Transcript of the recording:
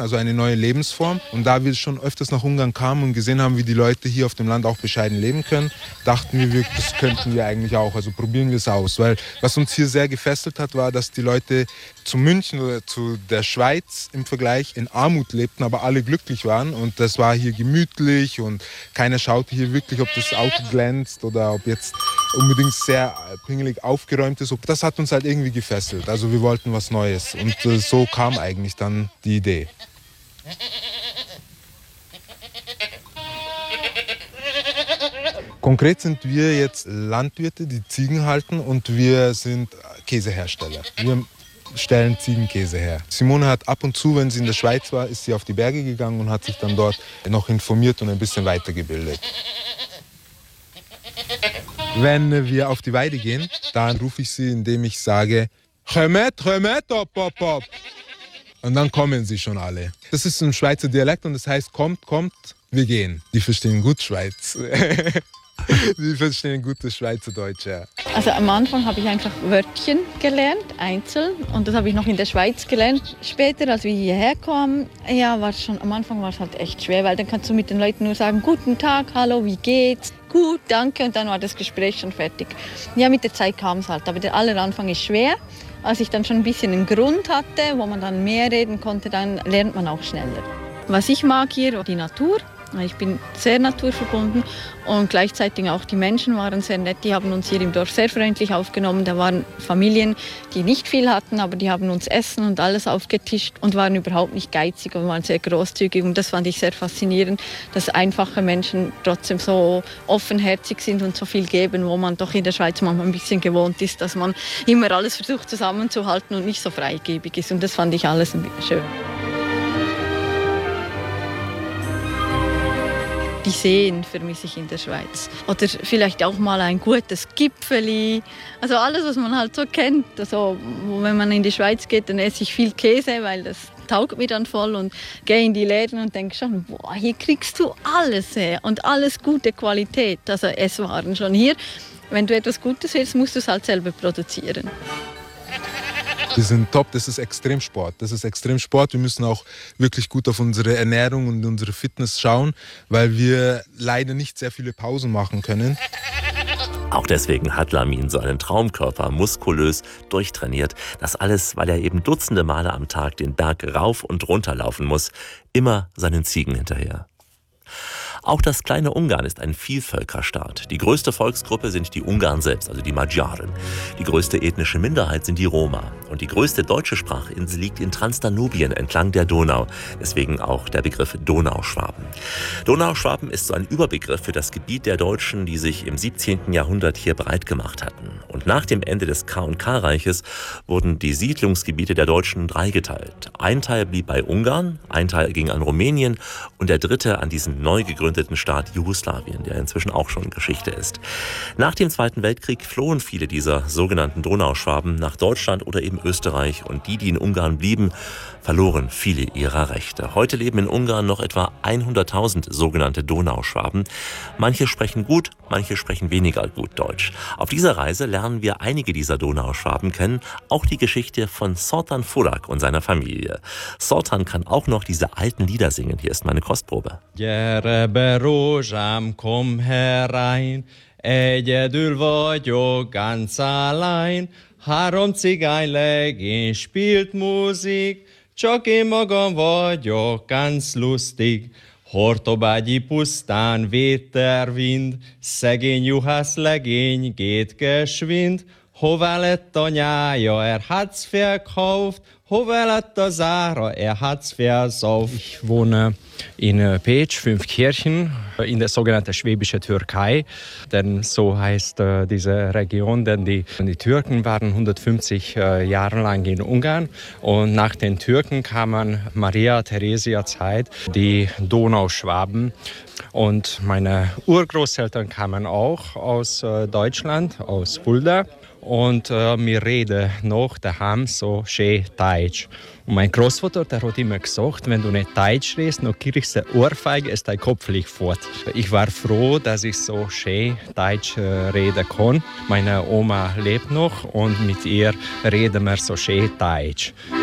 also eine neue Lebensform. Und da wir schon öfters nach Ungarn kamen und gesehen haben, wie die Leute hier auf dem Land auch bescheiden leben können, dachten wir, das könnten wir eigentlich auch. Also probieren wir es aus. Weil was uns hier sehr gefesselt hat, war, dass die Leute zu München oder zu der Schweiz im Vergleich in Armut lebten, aber alle glücklich waren. Und das war hier gemütlich und keiner schaute hier wirklich, ob das Auto glänzt oder ob jetzt unbedingt sehr pingelig aufgeräumt ist. Das hat uns halt irgendwie gefesselt. Also wir wollten was Neues. Und so kam eigentlich dann die Idee. Konkret sind wir jetzt Landwirte, die Ziegen halten, und wir sind Käsehersteller. Wir stellen Ziegenkäse her. Simone hat ab und zu, wenn sie in der Schweiz war, ist sie auf die Berge gegangen und hat sich dann dort noch informiert und ein bisschen weitergebildet. Wenn wir auf die Weide gehen, dann rufe ich sie, indem ich sage, "Kommet, op, op, op." Und dann kommen sie schon alle. Das ist ein Schweizer Dialekt und das heißt, kommt, kommt, wir gehen. Die verstehen gut Schweiz. Die verstehen gutes Schweizerdeutsch, ja. Also am Anfang habe ich einfach Wörtchen gelernt, einzeln. Und das habe ich noch in der Schweiz gelernt. Später, als wir hierher kamen, ja, am Anfang war es halt echt schwer, weil dann kannst du mit den Leuten nur sagen, guten Tag, hallo, wie geht's? Gut, danke. Und dann war das Gespräch schon fertig. Ja, mit der Zeit kam es halt. Aber der aller Anfang ist schwer. Als ich dann schon ein bisschen einen Grund hatte, wo man dann mehr reden konnte, dann lernt man auch schneller. Was ich mag hier, die Natur. Ich bin sehr naturverbunden und gleichzeitig auch die Menschen waren sehr nett. Die haben uns hier im Dorf sehr freundlich aufgenommen. Da waren Familien, die nicht viel hatten, aber die haben uns Essen und alles aufgetischt und waren überhaupt nicht geizig und waren sehr großzügig. Und das fand ich sehr faszinierend, dass einfache Menschen trotzdem so offenherzig sind und so viel geben, wo man doch in der Schweiz manchmal ein bisschen gewohnt ist, dass man immer alles versucht zusammenzuhalten und nicht so freigebig ist. Und das fand ich alles schön. Die Seen vermisse ich in der Schweiz. Oder vielleicht auch mal ein gutes Gipfeli. Also alles, was man halt so kennt. Also, wenn man in die Schweiz geht, dann esse ich viel Käse, weil das taugt mir dann voll. Und gehe in die Läden und denke schon, boah, hier kriegst du alles her. Und alles gute Qualität. Also Esswaren schon hier. Wenn du etwas Gutes willst, musst du es halt selber produzieren. Wir sind top, das ist Extremsport. Wir müssen auch wirklich gut auf unsere Ernährung und unsere Fitness schauen, weil wir leider nicht sehr viele Pausen machen können. Auch deswegen hat Lamin so einen Traumkörper, muskulös, durchtrainiert. Das alles, weil er eben dutzende Male am Tag den Berg rauf und runter laufen muss, immer seinen Ziegen hinterher. Auch das kleine Ungarn ist ein Vielvölkerstaat. Die größte Volksgruppe sind die Ungarn selbst, also die Magyaren. Die größte ethnische Minderheit sind die Roma. Und die größte deutsche Sprachinsel liegt in Transdanubien entlang der Donau. Deswegen auch der Begriff Donauschwaben. Donauschwaben ist so ein Überbegriff für das Gebiet der Deutschen, die sich im 17. Jahrhundert hier breit gemacht hatten. Und nach dem Ende des K&K-Reiches wurden die Siedlungsgebiete der Deutschen dreigeteilt. Ein Teil blieb bei Ungarn, ein Teil ging an Rumänien und der dritte an diesen neu gegründeten Staat Jugoslawien, der inzwischen auch schon Geschichte ist. Nach dem Zweiten Weltkrieg flohen viele dieser sogenannten Donauschwaben nach Deutschland oder eben Österreich und die in Ungarn blieben, verloren viele ihrer Rechte. Heute leben in Ungarn noch etwa 100.000 sogenannte Donauschwaben. Manche sprechen gut, manche sprechen weniger gut Deutsch. Auf dieser Reise lernen wir einige dieser Donauschwaben kennen, auch die Geschichte von Zoltán Furak und seiner Familie. Zoltán kann auch noch diese alten Lieder singen. Hier ist meine Kostprobe. Gyere be, Rózsám, komm herein, egyedül vagyok, ganz allein, 3 cigánylegény spielt Musik, csak én magam vagyok, ganz lustig. Hortobágyi pusztán weht der Wind, szegény juhász legény geht geschwind. Hová lett anyája, hat's verkauft, hová lett az ára, hat's versauft. Ich wohne in Pécs, 5 Kirchen, in der sogenannten Schwäbische Türkei. Denn so heißt diese Region, denn die Türken waren 150 Jahre lang in Ungarn. Und nach den Türken kamen Maria-Theresia-Zeit, die Donauschwaben. Und meine Urgroßeltern kamen auch aus Deutschland, aus Fulda. Und wir reden noch daheim so schön Deutsch. Und mein Großvater, der hat immer gesagt, wenn du nicht Deutsch redest, dann kriegst du eine Ohrfeige, ist dein Kopf liegt fort. Ich war froh, dass ich so schön Deutsch reden kann. Meine Oma lebt noch und mit ihr reden wir so schön Deutsch.